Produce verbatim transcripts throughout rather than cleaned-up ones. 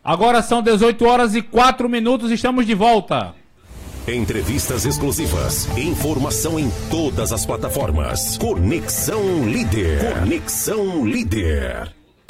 Agora são dezoito horas e quatro minutos, estamos de volta. Entrevistas exclusivas, informação em todas as plataformas. Conexão Líder. Conexão Líder.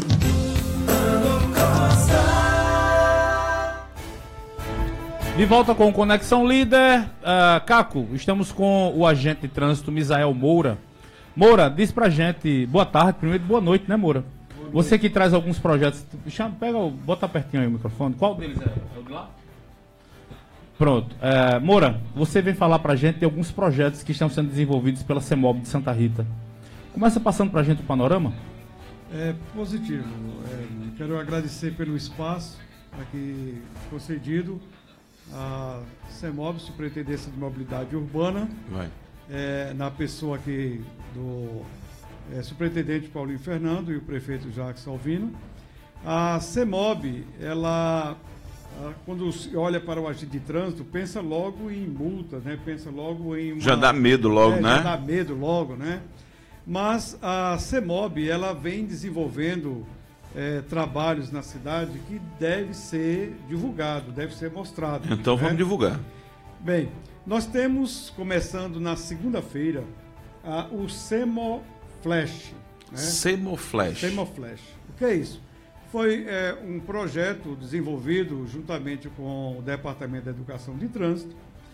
De volta com Conexão Líder. uh, Caco, estamos com o agente de trânsito Misael Moura. Moura, diz pra gente, boa tarde, primeiro boa noite, né, Moura? Você que traz alguns projetos, chama, pega, bota pertinho aí o microfone. Qual deles é? É o de lá? Pronto. É, Moura, você vem falar pra gente de alguns projetos que estão sendo desenvolvidos pela CEMOB de Santa Rita. Começa passando pra gente o panorama? É positivo. É, quero agradecer pelo espaço aqui concedido. A CEMOB, Superintendência de Mobilidade Urbana, Vai. É, na pessoa aqui do é, Superintendente Paulinho Fernando e o Prefeito Jacques Salvino. A CEMOB, ela, a, quando se olha para o agente de trânsito, pensa logo em multa, né? Pensa logo em... Uma, já dá medo logo, é, né? Já dá medo logo, né? Mas a CEMOB, ela vem desenvolvendo... É, trabalhos na cidade que deve ser divulgado, deve ser mostrado. Então, né? Vamos divulgar. Bem, nós temos, começando na segunda-feira, a, o Semoflash. Né? Semoflash. Semoflash. O que é isso? Foi é, um projeto desenvolvido juntamente com o Departamento da Educação de Trânsito.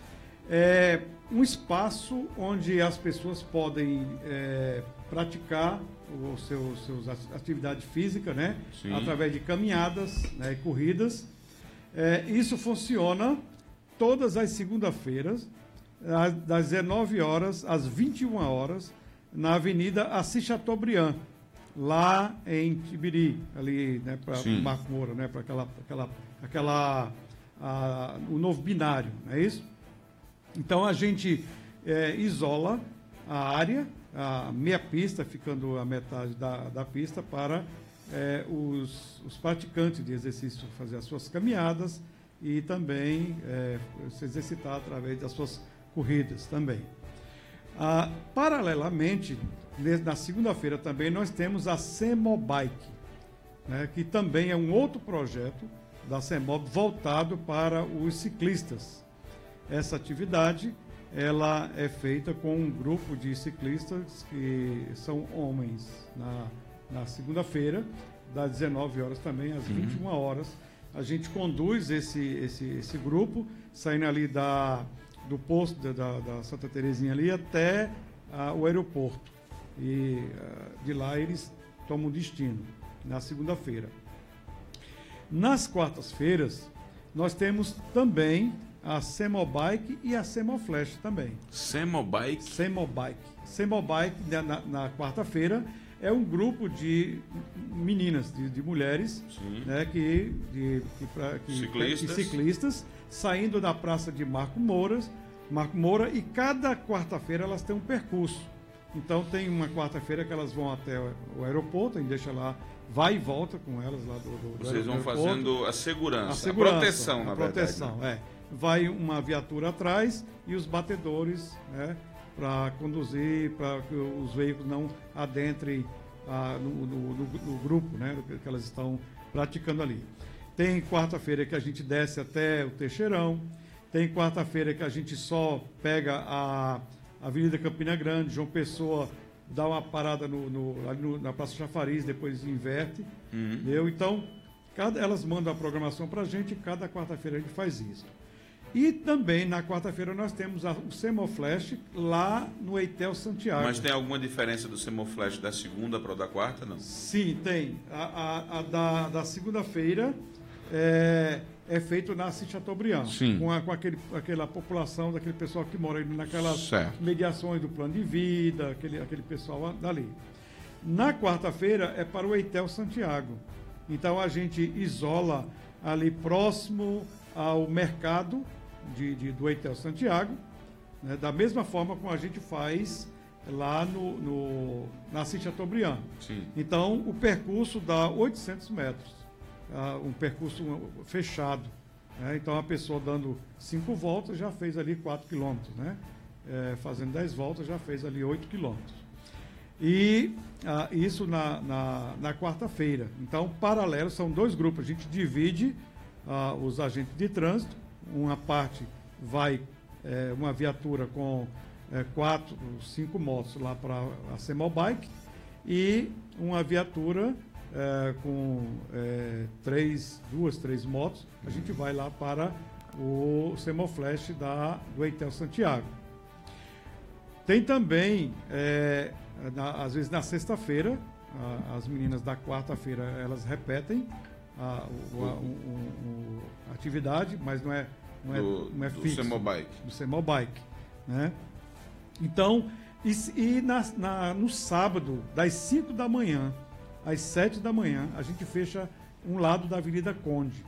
É um espaço onde as pessoas podem é, praticar o seu, seus atividade física, né? Sim. Através de caminhadas, né? E corridas. É, isso funciona todas as segundas-feiras, das dezenove horas às vinte e uma horas, na Avenida Assis Chateaubriand, lá em Tibiri, ali, né? Para o Marco Moura, né? Para aquela, aquela, aquela a, o novo binário, não é isso? Então a gente é, isola a área, a meia pista, ficando a metade da, da pista, para é, os, os praticantes de exercício fazer as suas caminhadas e também é, se exercitar através das suas corridas também. Ah, paralelamente, na segunda-feira também, nós temos a Semobike, né, que também é um outro projeto da CEMOB voltado para os ciclistas. Essa atividade, ela é feita com um grupo de ciclistas que são homens na, na segunda-feira, das dezenove horas também às vinte e uma horas. A gente conduz esse, esse, esse grupo, saindo ali da, do posto da, da Santa Terezinha ali até uh, o aeroporto. E uh, de lá eles tomam destino, na segunda-feira. Nas quartas-feiras, nós temos também a Semobike e a Semoflash também. Semobike? Semobike. Semobike, na, na quarta-feira, é um grupo de meninas, de, de mulheres, né, que, de, que, pra, que, ciclistas. que ciclistas, saindo da praça de Marco Moura, Marco Moura, e cada quarta-feira elas têm um percurso. Então tem uma quarta-feira que elas vão até o aeroporto, a gente deixa lá, vai e volta com elas lá do, do, do Vocês vão aeroporto. fazendo a segurança, a, segurança, a proteção, na a proteção, verdade. É. Vai uma viatura atrás e os batedores, né, para conduzir, para que os veículos não adentrem ah, no, no, no, no grupo, né, que elas estão praticando ali. Tem quarta-feira que a gente desce até o Teixeirão, tem quarta-feira que a gente só pega a Avenida Campina Grande, João Pessoa, dá uma parada no, no, ali no, na Praça Chafariz, depois inverte. Uhum. Entendeu? Então, cada, elas mandam a programação para a gente e cada quarta-feira a gente faz isso. E também, na quarta-feira, nós temos a, o Semoflash lá no Eitel Santiago. Mas tem alguma diferença do Semoflash da segunda para o da quarta, não? Sim, tem. A, a, a da, da segunda-feira é, é feito na Assis Chateaubriand. Sim. Com, a, com aquele, aquela população, daquele pessoal que mora ali naquelas certo. mediações do plano de vida, aquele, aquele pessoal dali. Na quarta-feira é para o Eitel Santiago. Então, a gente isola ali próximo ao mercado De, de, do Eitel Santiago, né, da mesma forma como a gente faz lá no, no, na Assis Chateaubriand. Sim. Então, o percurso dá oitocentos metros, uh, um percurso fechado. Né? Então, a pessoa dando cinco voltas já fez ali quatro quilômetros, né? É, fazendo dez voltas já fez ali oito quilômetros. E uh, isso na, na, na quarta-feira. Então, paralelo, são dois grupos, a gente divide ah, os agentes de trânsito. Uma parte vai, é, uma viatura com é, quatro, cinco motos lá para a Semobike e uma viatura é, com é, três, duas, três motos. A gente vai lá para o Semoflash da, do Eitel Santiago. Tem também, é, na, às vezes na sexta-feira, a, as meninas da quarta-feira, elas repetem a, o, a, o, o, a atividade, mas não é, não é, do, não é do fixo. Semobike. Do Semobike, né? Então, e, e na, na, no sábado, das cinco da manhã às sete da manhã, a gente fecha um lado da Avenida Conde,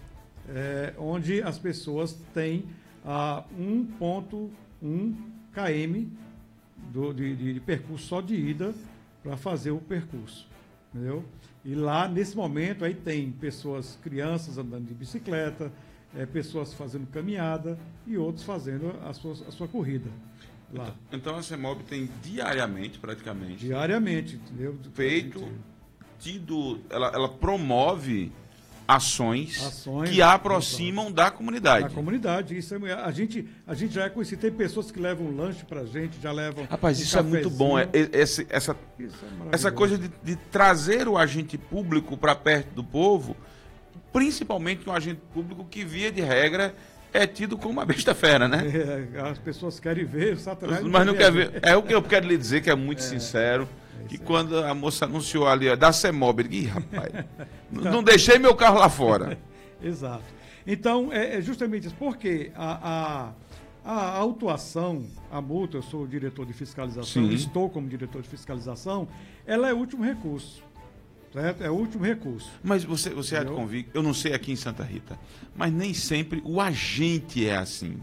é, onde as pessoas têm ah, um ponto um quilômetro do, de, de, de percurso só de ida para fazer o percurso, entendeu? E lá, nesse momento, aí tem pessoas, crianças andando de bicicleta, é, pessoas fazendo caminhada e outros fazendo a sua, a sua corrida lá. Então, então a Semob tem diariamente, praticamente, Diariamente, entendeu? feito, tido, ela, ela promove ações, Ações, que a aproximam da comunidade. Na comunidade, isso é, a gente a gente já é conhecido, tem pessoas que levam lanche pra gente, já levam Rapaz, um isso é muito bom. É, cafezinho. é- esse- essa, Isso é maravilhoso. essa coisa de, de trazer o agente público para perto do povo, principalmente um agente público que, via de regra, é tido como uma besta fera, né? É, as pessoas querem ver o Satanás, Mas não quer ver. É o que eu quero lhe dizer, que é muito sincero, que isso aí. quando a moça anunciou ali, ó, da Semob, eu digo, ih, rapaz, n- não deixei meu carro lá fora. Exato. Então, é, é justamente isso. Porque a, a, a autuação, a multa, eu sou o diretor de fiscalização, Sim. estou como diretor de fiscalização, ela é o último recurso. Certo? É o último recurso. Mas você, você é de Eu- convicto, eu não sei aqui em Santa Rita, mas nem sempre o agente é assim.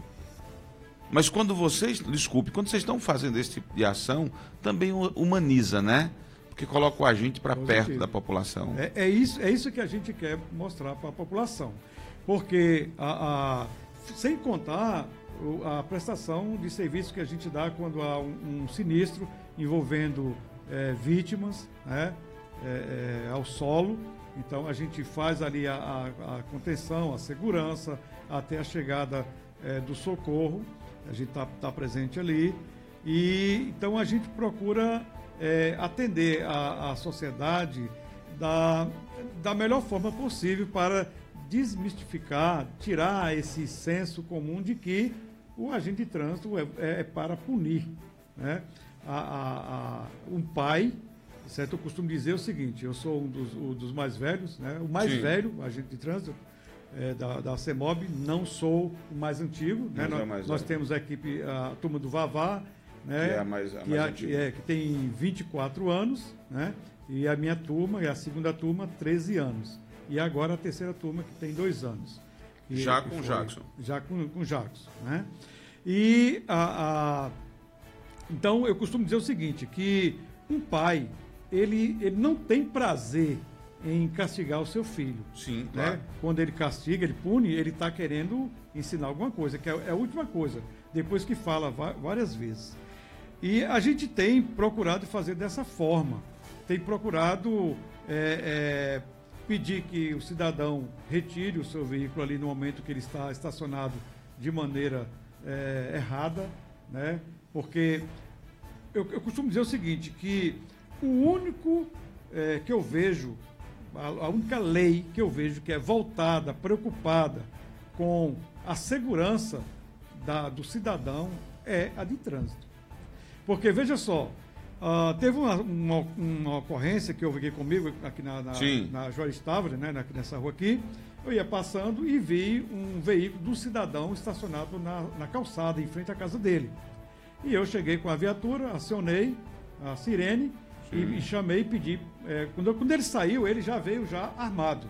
Mas quando vocês, desculpe, quando vocês estão fazendo esse tipo de ação, também hu- humaniza, né? Porque coloca o agente para Positivo. perto da população. É, é isso, é isso que a gente quer mostrar para a população. Porque, a, a- sem contar o- a prestação de serviço que a gente dá quando há um, um sinistro envolvendo é, vítimas, né, é, é, ao solo. Então, a gente faz ali a, a- a contenção, a segurança, até a chegada é, do socorro. A gente está tá presente ali. E, então, a gente procura é, atender a, a sociedade da, da melhor forma possível para desmistificar, tirar esse senso comum de que o agente de trânsito é, é para punir, né? A, a- a- um pai, certo? Eu costumo dizer o seguinte, eu sou um dos, um dos mais velhos, né? O mais Sim. velho agente de trânsito é, da, da Semob, não sou o mais antigo, né? Mas é Nós, o mais nós velho. temos a equipe, a turma do Vavá, né? Que é a mais- a que, mais a- antiga. é, que tem vinte e quatro anos, né? E a minha turma, e a segunda turma, treze anos. E agora a terceira turma, que tem dois anos. Que- Já que com o foi- Jackson. Já com, com o Jackson, né? E a, a- então eu costumo dizer o seguinte, que um pai, ele, ele não tem prazer em castigar o seu filho. Sim, Né? claro. Quando ele castiga, ele pune, ele está querendo ensinar alguma coisa, que é, é a última coisa, depois que fala va- várias vezes. E a gente tem procurado fazer dessa forma, tem procurado é, é, pedir que o cidadão retire o seu veículo ali no momento que ele está estacionado de maneira é, errada, né? Porque eu, eu costumo dizer o seguinte, que o único é, que eu vejo, a, a única lei que eu vejo que é voltada, preocupada com a segurança da- do cidadão é a de trânsito. Porque, veja só, ah, teve uma, uma, uma ocorrência que houve aqui comigo, aqui na, na, Sim. na Jorge Távora, né, na- nessa rua aqui. Eu ia passando e vi um veículo do cidadão estacionado na, na calçada, em frente à casa dele. E eu cheguei com a viatura, acionei a sirene e, e chamei e pedi. eh, quando, eu- quando ele saiu, ele já veio já armado.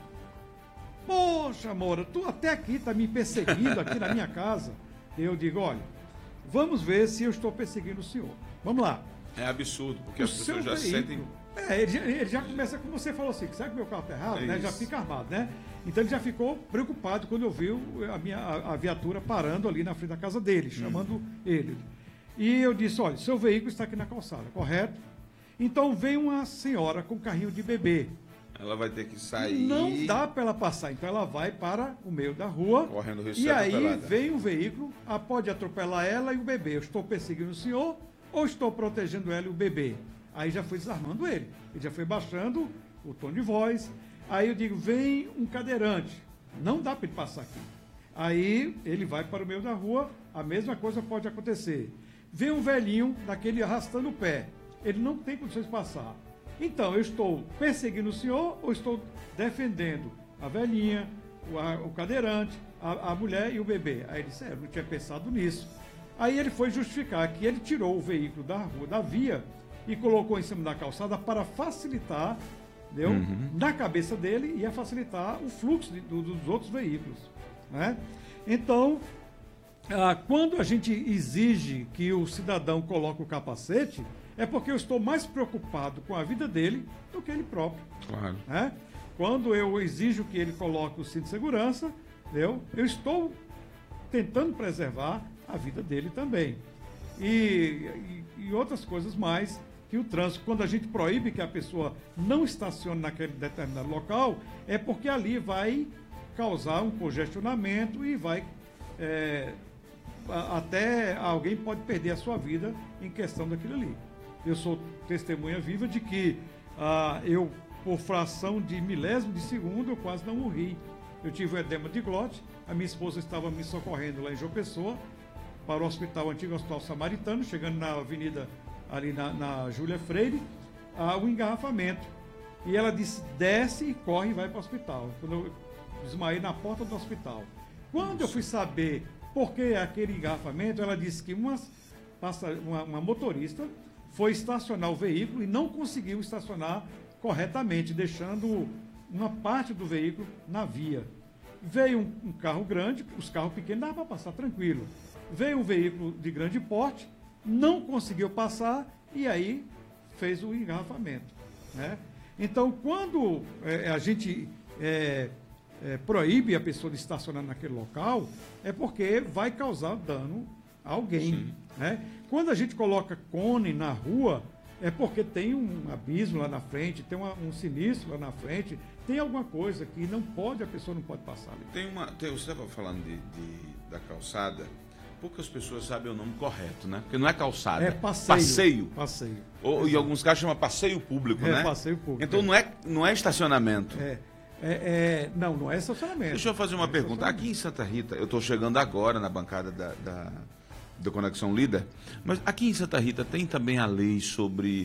Poxa, Moura, tu até aqui está me perseguindo aqui na minha casa. Eu digo, olha, vamos ver se eu estou perseguindo o senhor. Vamos lá. É absurdo, porque O as pessoas seu já veículo- sentem. É, ele já, ele já começa, como você falou assim, será que meu carro está errado? É Né? Já isso. fica armado, né? Então ele já ficou preocupado quando eu vi o- a, minha, a, a viatura parando ali na frente da casa dele, chamando Hum. ele. E eu disse, olha, seu veículo está aqui na calçada, correto? Então veio uma senhora com um carrinho de bebê. Ela vai ter que sair. Não dá para ela passar, então ela vai para o meio da rua. Correndo o risco de e ser aí atropelada. vem um veículo, ah, pode atropelar ela e o bebê. Eu estou perseguindo o senhor ou estou protegendo ela e o bebê? Aí já foi desarmando ele. Ele já foi baixando o tom de voz. Aí eu digo, vem um cadeirante. Não dá para ele passar aqui. Aí ele vai para o meio da rua, a mesma coisa pode acontecer. Vem um velhinho daquele arrastando o pé. Ele não tem condições de passar. Então, eu estou perseguindo o senhor ou estou defendendo a velhinha, o, a, o cadeirante, a, a mulher e o bebê? Aí ele disse, é, eu não tinha pensado nisso. Aí ele foi justificar que ele tirou o veículo da rua, da via, e colocou em cima da calçada para facilitar, entendeu? Uhum. Na cabeça dele, ia facilitar o fluxo de, do, dos outros veículos. Né? Então, ah, quando a gente exige que o cidadão coloque o capacete, é porque eu estou mais preocupado com a vida dele do que ele próprio. Claro. Né? Quando eu exijo que ele coloque o cinto de segurança, eu, eu estou tentando preservar a vida dele também. E, e, e outras coisas mais que o trânsito, quando a gente proíbe que a pessoa não estacione naquele determinado local, é porque ali vai causar um congestionamento e vai... É, até alguém pode perder a sua vida em questão daquilo ali. Eu sou testemunha viva de que ah, eu, por fração de milésimo de segundo, eu quase não morri. Eu tive um edema de glote, a minha esposa estava me socorrendo lá em João Pessoa, para o hospital, antigo Hospital Samaritano, chegando na avenida, ali na, na Júlia Freire, ah, o engarrafamento. E ela disse, desce e corre e vai para o hospital. Quando eu desmaiei na porta do hospital. Quando eu fui saber por que aquele engarrafamento, ela disse que uma, uma, uma motorista foi estacionar o veículo e não conseguiu estacionar corretamente, deixando uma parte do veículo na via. Veio um, um carro grande, os carros pequenos dava para passar tranquilo. Veio um veículo de grande porte, não conseguiu passar e aí fez o engarrafamento. Né? Então, quando é, a gente é, é, proíbe a pessoa de estacionar naquele local, é porque vai causar dano a alguém. Né? Quando a gente coloca cone na rua, é porque tem um abismo lá na frente, tem uma, um sinistro lá na frente, tem alguma coisa que não pode, a pessoa não pode passar ali. Tem uma, tem, você estava falando de, de, da calçada, poucas pessoas sabem o nome correto, né? Porque não é calçada, é passeio. Passeio. Passeio. Ou em alguns casos chama passeio público, é, né? Passeio público. Então é. não, é, não é estacionamento. É, é, é, não, não é estacionamento. Deixa eu fazer uma é pergunta. Aqui em Santa Rita, eu estou chegando agora na bancada da, da, da Conexão Líder, mas aqui em Santa Rita tem também a lei sobre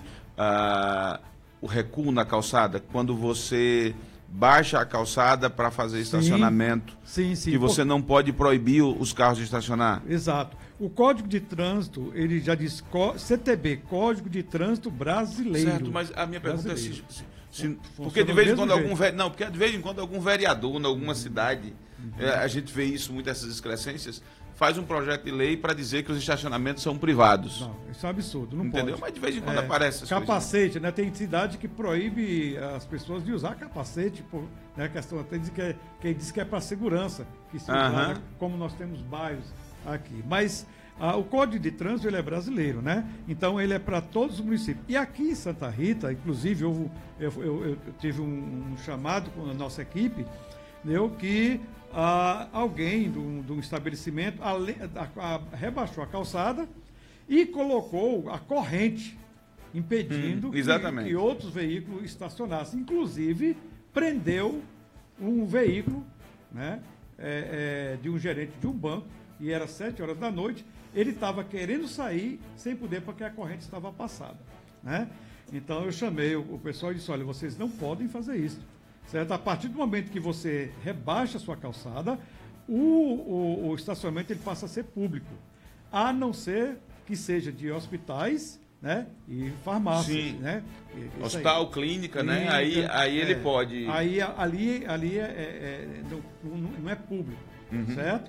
ah, o recuo na calçada, quando você baixa a calçada para fazer estacionamento, sim, sim, que você por... não pode proibir os carros de estacionar. Exato. O Código de Trânsito, ele já diz C T B, Código de Trânsito Brasileiro. Certo, mas a minha pergunta brasileiro. é se, se, se Funciona porque de vez em do quando mesmo algum ve... não, porque de vez em quando algum vereador em alguma cidade, uhum. é, a gente vê isso muito, essas excrescências, faz um projeto de lei para dizer que os estacionamentos são privados. Não, isso é um absurdo, não Entendeu? pode. Mas de vez em quando é, aparece essas capacete, né? Tem cidade que proíbe as pessoas de usar capacete, por, né? A questão até diz que é, quem diz que é para segurança, que se usar, Uhum. como nós temos bairros aqui. Mas ah, o Código de Trânsito ele é brasileiro, né? Então ele é para todos os municípios. E aqui em Santa Rita, inclusive, eu, eu, eu, eu tive um, um chamado com a nossa equipe, deu que ah, alguém de um estabelecimento a, a, a, rebaixou a calçada e colocou a corrente, impedindo hum, que, que outros veículos estacionassem. Inclusive, prendeu um veículo, né, é, é, de um gerente de um banco, e era sete horas da noite, ele estava querendo sair sem poder porque a corrente estava passada. Né? Então eu chamei o, o pessoal e disse, olha, vocês não podem fazer isso. Certo? A partir do momento que você rebaixa a sua calçada, o, o, o estacionamento ele passa a ser público, a não ser que seja de hospitais, né, e farmácias. Sim. Né? Hospital, clínica, né? Aí, aí ele é, pode... Aí ali, ali é, é, é, não, não é público, uhum. certo?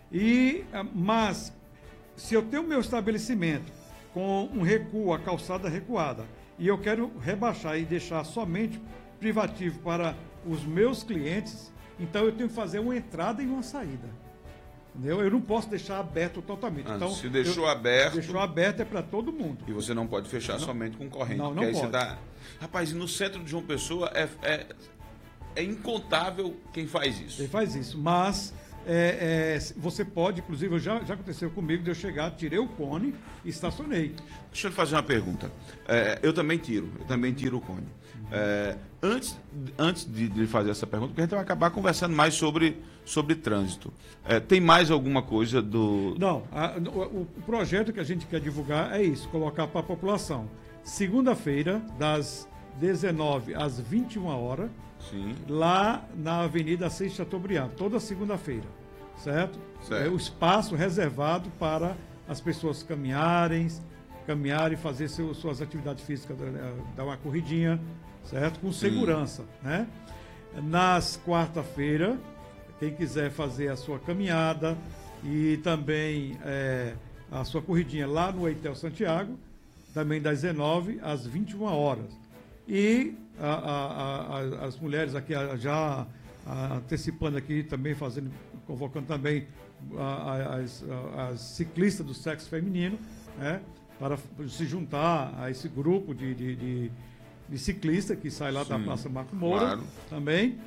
E, mas, se eu tenho meu estabelecimento com um recuo, a calçada recuada, e eu quero rebaixar e deixar somente privativo para os meus clientes, então eu tenho que fazer uma entrada e uma saída. Entendeu? Eu não posso deixar aberto totalmente. Ah, então, se deixou eu, aberto... Deixou aberto é para todo mundo. E você não pode fechar não, somente com corrente. Não, não aí pode. Você dá... Rapaz, e no centro de João Pessoa é, é, é incontável quem faz isso. Ele faz isso, mas é, é, você pode, inclusive, já, já aconteceu comigo, de eu chegar, tirei o cone e estacionei. Deixa eu lhe fazer uma pergunta. É, eu também tiro, eu também tiro o cone. É, antes antes de, de fazer essa pergunta, porque a gente vai acabar conversando mais sobre, sobre trânsito. É, tem mais alguma coisa do... Não, a, o, o projeto que a gente quer divulgar é isso, colocar para a população. Segunda-feira, das dezenove às vinte e uma horas, Sim. lá na Avenida Assis Chateaubriand, toda segunda-feira, certo? Certo. É o espaço reservado para as pessoas caminharem, caminharem, fazer seu, suas atividades físicas, dar uma corridinha, certo? Com segurança, né? Nas quarta-feira, quem quiser fazer a sua caminhada e também é, a sua corridinha lá no Eitel Santiago, também das dezenove às vinte e uma horas. E a, a, a, as mulheres aqui já a, antecipando aqui também, fazendo, convocando também a, as, as ciclistas do sexo feminino, né, para se juntar a esse grupo de, de, de, de ciclistas que sai lá Sim, da Praça Marco Moura, claro. Também.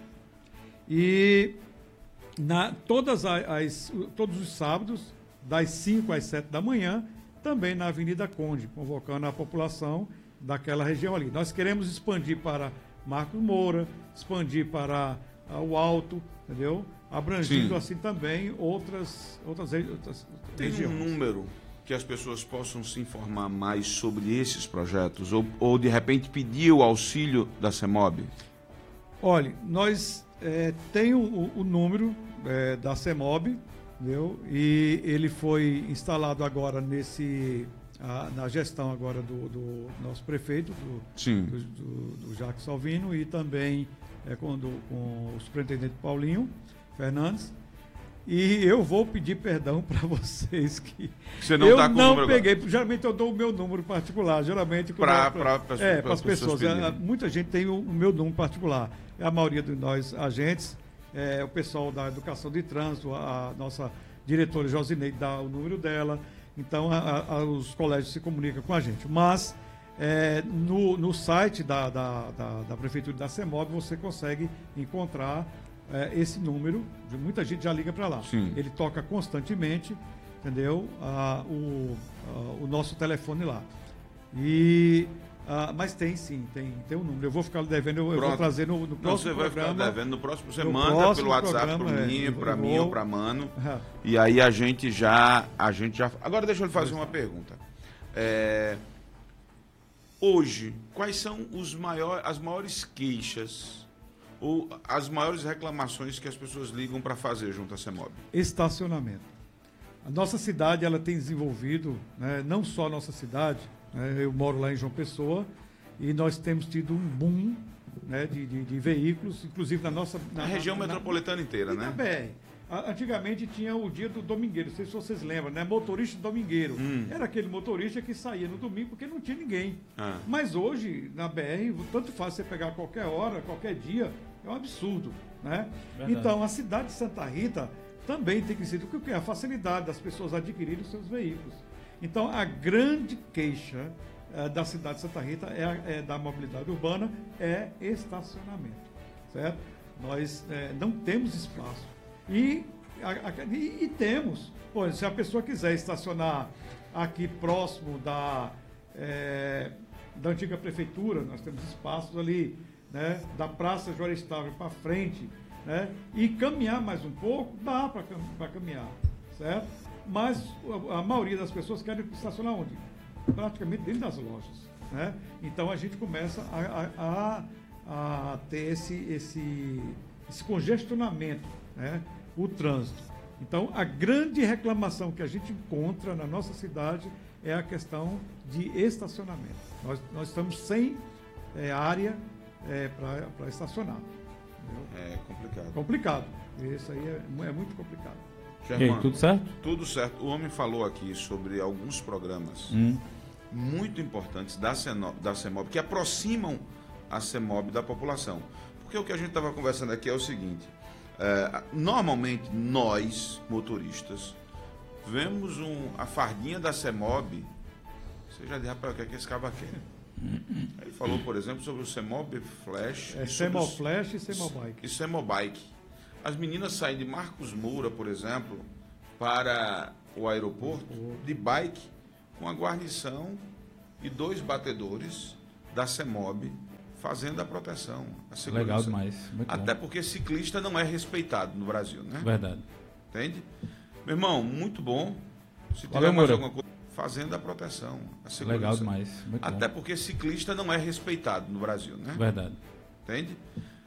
E na, todas as, todos os sábados, das cinco às sete da manhã, também na Avenida Conde, convocando a população daquela região ali. Nós queremos expandir para Marcos Moura, expandir para uh, o Alto, entendeu? Abrangindo Sim. assim também outras, outras, outras Tem regiões. Tem um número que as pessoas possam se informar mais sobre esses projetos ou, ou de repente pedir o auxílio da CEMOB? Olha, nós é, tem o, o número é, da CEMOB, entendeu? E ele foi instalado agora nesse... A, na gestão agora do, do nosso prefeito, do, Sim. do, do, do Jacques Salvino, e também é, com, do, com o superintendente Paulinho Fernandes. E eu vou pedir perdão para vocês que Você não eu tá com não o número peguei. agora. Geralmente eu dou o meu número particular, geralmente para é, as pessoas. A, muita gente tem o, o meu número particular. A maioria de nós agentes, é, o pessoal da educação de trânsito, a, a nossa diretora Josineide dá o número dela. Então, a, a, os colégios se comunicam com a gente. Mas, é, no, no site da, da, da, da Prefeitura da CEMOB, você consegue encontrar é, esse número. Muita gente já liga para lá. Sim. Ele toca constantemente, entendeu? Ah, o, ah, o nosso telefone lá. E, ah, mas tem sim, tem, tem um número. Eu vou ficar devendo, eu, eu vou trazer no, no próximo Não, você vai programa. Ficar devendo no próximo, você no manda próximo pelo WhatsApp programa, para mim, é, para vou... mim ou para Mano. Ah. E aí a gente já, a gente já. Agora deixa eu lhe fazer uma pergunta. É, hoje, quais são os maiores, as maiores queixas ou as maiores reclamações que as pessoas ligam para fazer junto à CEMOB? Estacionamento. A nossa cidade ela tem desenvolvido, né, não só a nossa cidade, né, eu moro lá em João Pessoa e nós temos tido um boom, né, de, de, de veículos, inclusive na nossa... Na, a região na, metropolitana na, inteira, né? Também. Antigamente tinha o dia do domingueiro, não sei se vocês lembram, né? Motorista domingueiro. Hum. Era aquele motorista que saía no domingo porque não tinha ninguém. Ah. Mas hoje, na B R, tanto faz você pegar a qualquer hora, qualquer dia, é um absurdo, né? Verdade. Então, a cidade de Santa Rita também tem que ser, o que é a facilidade das pessoas adquirirem os seus veículos. Então, a grande queixa eh, da cidade de Santa Rita é, a, é da mobilidade urbana é estacionamento, certo? Nós eh, não temos espaço. E, a, a, e, e temos, pô, se a pessoa quiser estacionar aqui próximo da, é, da antiga prefeitura, nós temos espaços ali, né, da Praça Juarez Távora para frente, né, e caminhar mais um pouco, dá para caminhar, certo? Mas a, a maioria das pessoas querem estacionar onde? Praticamente dentro das lojas, né? Então a gente começa a, a, a, a ter esse, esse, esse congestionamento, né? O trânsito. Então, a grande reclamação que a gente encontra na nossa cidade é a questão de estacionamento. Nós, nós estamos sem é, área é, para estacionar. Entendeu? É complicado. Complicado. Isso aí é, é muito complicado. Germano, tudo certo? Tudo certo. O homem falou aqui sobre alguns programas hum. muito importantes da, Ceno, da CEMOB, que aproximam a CEMOB da população. Porque o que a gente estava conversando aqui é o seguinte... É, normalmente, nós, motoristas, vemos um, a fardinha da CEMOB, você já diz, rapaz, o que é que esse cabo quer? Ele falou, por exemplo, sobre o CEMOB Flash. É e sobre os- Semoflash e Semobike. e Semobike. As meninas saem de Marcos Moura, por exemplo, para o aeroporto de bike com a guarnição e dois batedores da CEMOB fazendo a proteção, a segurança. Legal demais. Muito Até bom. porque ciclista não é respeitado no Brasil, né? Verdade. Entende? Meu irmão, muito bom. Se tiver Valeu, mais Moura. alguma coisa, fazendo a proteção, a segurança. Legal demais. Muito Até bom. porque ciclista não é respeitado no Brasil, né? Verdade. Entende?